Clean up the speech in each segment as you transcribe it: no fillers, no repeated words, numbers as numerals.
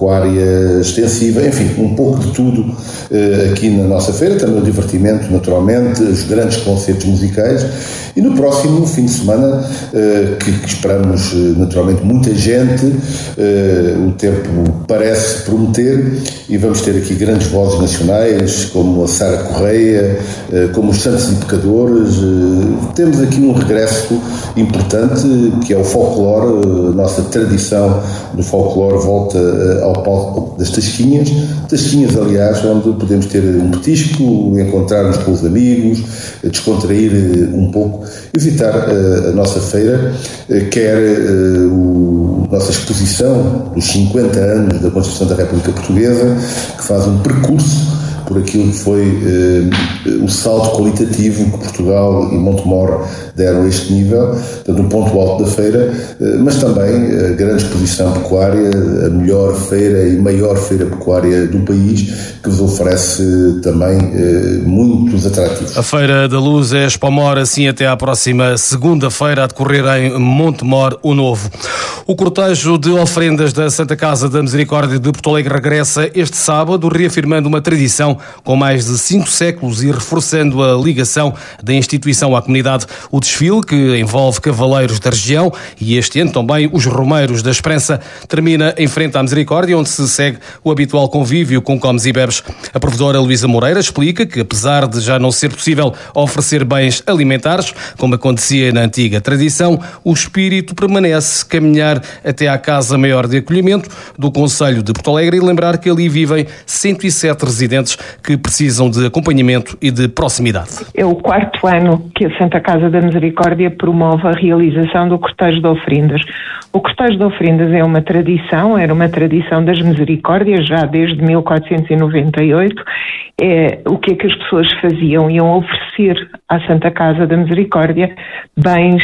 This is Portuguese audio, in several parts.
pecuária extensiva, enfim, um pouco de tudo aqui na nossa feira, também o divertimento, naturalmente, os grandes concertos musicais e no próximo fim de semana, que esperamos naturalmente muita gente, o tempo parece prometer e vamos ter aqui grandes vozes nacionais, como a Sara Correia, como os Santos e Pecadores. Temos aqui um regresso importante, que é o folclore, a nossa tradição do folclore volta ao palco das tasquinhas, aliás, onde podemos ter um petisco, encontrar-nos com os amigos, descontrair um pouco, visitar a nossa feira, quer a nossa exposição dos 50 anos da Constituição da República Portuguesa, que faz um percurso por aquilo que foi o salto qualitativo que Portugal e Montemor deram a este nível, portanto, um ponto alto da feira, mas também a grande exposição pecuária, a melhor feira e maior feira pecuária do país, que vos oferece também muitos atrativos. A Feira da Luz é Expomor, assim até à próxima segunda-feira, a decorrer em Montemor o Novo. O cortejo de ofrendas da Santa Casa da Misericórdia de Porto Alegre regressa este sábado, reafirmando uma tradição com mais de 5 séculos e reforçando a ligação da instituição à comunidade. O desfile, que envolve cavaleiros da região e este ano também os Romeiros da Esperança, termina em frente à Misericórdia, onde se segue o habitual convívio com comes e bebes. A provedora Luísa Moreira explica que, apesar de já não ser possível oferecer bens alimentares, como acontecia na antiga tradição, o espírito permanece caminhar até à Casa Maior de Acolhimento do Concelho de Porto Alegre e lembrar que ali vivem 107 residentes que precisam de acompanhamento e de proximidade. É o 4º ano que a Santa Casa da Misericórdia promove a realização do cortejo de ofrendas. O cortejo de ofrendas é uma tradição, era uma tradição das Misericórdias já desde 1498. O que é que as pessoas faziam? Iam oferecer à Santa Casa da Misericórdia bens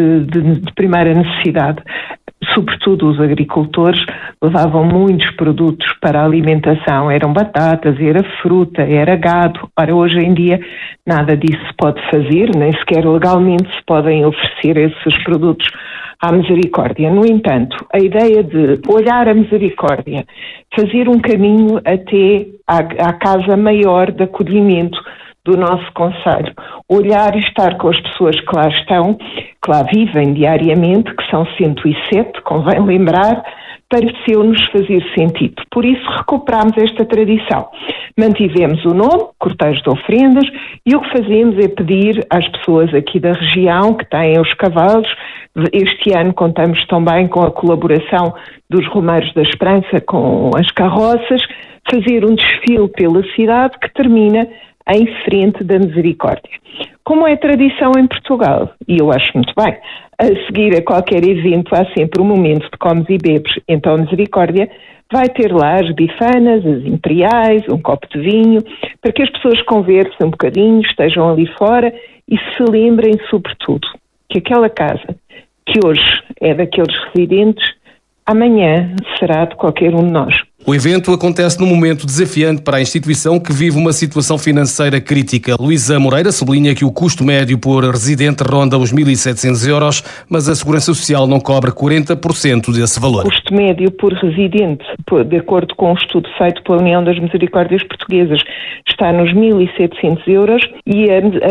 de primeira necessidade. Sobretudo os agricultores levavam muitos produtos para a alimentação, eram batatas, era fruta, era gado. Ora, hoje em dia nada disso se pode fazer, nem sequer legalmente se podem oferecer esses produtos à Misericórdia. No entanto, a ideia de olhar a Misericórdia, fazer um caminho até à Casa Maior de Acolhimento do nosso concelho, olhar e estar com as pessoas que lá estão, que lá vivem diariamente, que são 107, convém lembrar, pareceu-nos fazer sentido. Por isso recuperámos esta tradição. Mantivemos o nome, cortejo de ofrendas, e o que fazemos é pedir às pessoas aqui da região que têm os cavalos. Este ano contamos também com a colaboração dos Romeiros da Esperança com as carroças, fazer um desfile pela cidade que termina em frente da Misericórdia. Como é tradição em Portugal, e eu acho muito bem, a seguir a qualquer evento há sempre um momento de comes e bebes, então a Misericórdia vai ter lá as bifanas, as imperiais, um copo de vinho, para que as pessoas conversem um bocadinho, estejam ali fora e se lembrem, sobretudo, que aquela casa que hoje é daqueles residentes, amanhã será de qualquer um de nós. O evento acontece num momento desafiante para a instituição que vive uma situação financeira crítica. Luísa Moreira sublinha que o custo médio por residente ronda os 1.700 euros, mas a Segurança Social não cobre 40% desse valor. O custo médio por residente, de acordo com um estudo feito pela União das Misericórdias Portuguesas, está nos 1.700 euros e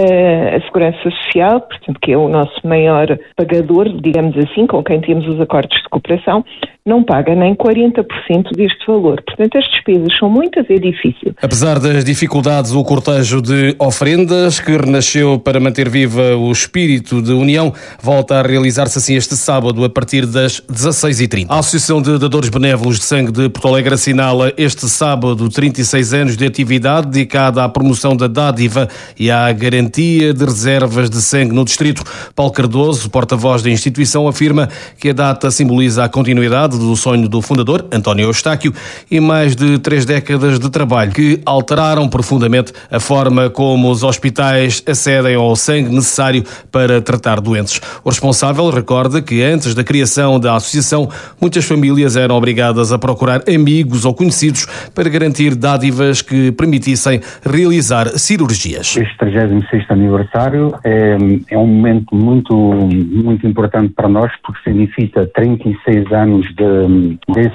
a Segurança Social, portanto, que é o nosso maior pagador, digamos assim, com quem temos os acordos de cooperação, não paga nem 40% deste valor. Portanto, as despesas são muitas, é difícil. Apesar das dificuldades, o cortejo de ofrendas, que renasceu para manter viva o espírito de união, volta a realizar-se assim este sábado, a partir das 16h30. A Associação de Dadores Benévolos de Sangue de Porto Alegre assinala este sábado 36 anos de atividade dedicada à promoção da dádiva e à garantia de reservas de sangue no distrito. Paulo Cardoso, porta-voz da instituição, afirma que a data simboliza a continuidade do sonho do fundador, António Eustáquio, e mais de 3 décadas de trabalho que alteraram profundamente a forma como os hospitais acedem ao sangue necessário para tratar doentes. O responsável recorda que antes da criação da associação, muitas famílias eram obrigadas a procurar amigos ou conhecidos para garantir dádivas que permitissem realizar cirurgias. Este 36º aniversário é um momento muito importante para nós, porque significa 36 anos desse